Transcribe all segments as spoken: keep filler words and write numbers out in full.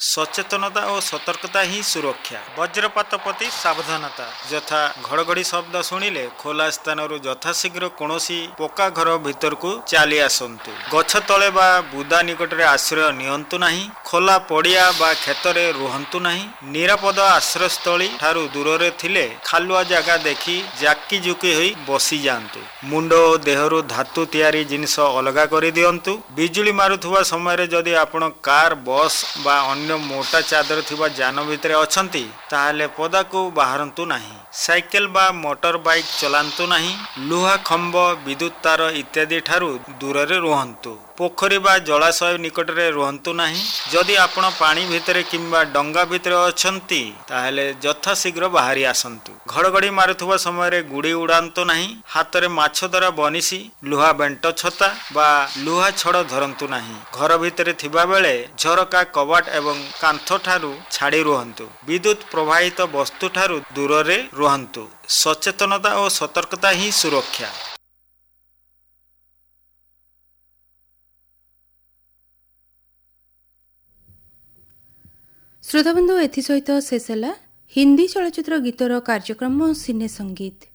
सचेतनता और सतर्कता ही सुरक्षा। वज्रपात प्रति सावधानता यथा घड़घड़ी शब्द शुणिले खोला स्थान यथाशीघ्र कौनसी पक्का घर भीतर को चली आसतु। गछ तले बा बुदा निकट में आश्रय नियंतु नहीं। खोला पड़िया बा क्षेत्र रुहंतु नहीं। निरापद आश्रयस्थली ठारू दूर रे थिले खालुआ जगह देखि जाकी जुकी होई बसी जांतु। मुंड और देहरु धातु तैयारी जिनिस अलगा कर दियंतु। बिजुली मारुथुवा समय जदि आपण कार बस बा अन्य मोटा चादर थिबा जान भितर अछंती ताहाले पदा को बाहरंतु नहीं। साइकेल बा मोटर बाइक चलांतु नहीं। लुहा खंब विद्युत तार इत्यादि ठारू दूर रे रुहंतु। पोखरी बा जलाशय निकट रे रुहंतु नहीं। जदि आपण पानी भितर किंबा डंगा भितर अछंती ताहाले यथा शीघ्र बाहरी आसंतु। घड़घड़ी मारुथुवा समय गुड़ी उड़ांतु नहीं। हाथ रे माछ धरा बनिसी लुहा बेंट छता बा लुहा छड़ धरंतु नहीं। घर भितर थिबा बेले झरका कबाट एवं कांथ ठारू छाड़ी रुहंतु। विद्युत प्रवाहित वस्तु ठारू दूर रे रुहंतु। सचेतनता और सतर्कता ही सुरक्षा। श्रोताबंधु एथि सहित शेष है हिंदी चलचित्र गीतर कार्यक्रम सिने संगीत।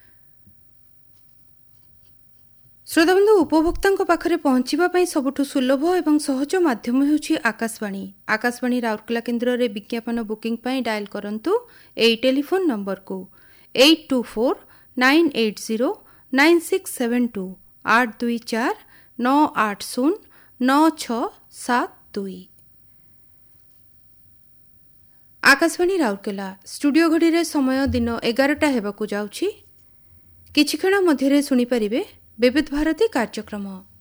श्रोताबंधु उपभोक्ता पाखरे पहुंचवाई सबुठु सुलभ एवं सहज माध्यम होछि आकाशवाणी। आकाशवाणी राउरकेला केन्द्र रे विज्ञापन बुकिंग पाई डायल करंतु एई टेलीफोन नंबर को eight to four nine eight zero nine six seven to आठ दुई चार नौ आठ शून्य नौ छ सात दुई। आकाशवाणी राउरकेला स्टूडियो घड़ी रे समय दिन एगारटा हेबाकु जाउछि। किछि क्षण मध्यरे सुनी परिबे विविध भारती कार्यक्रम।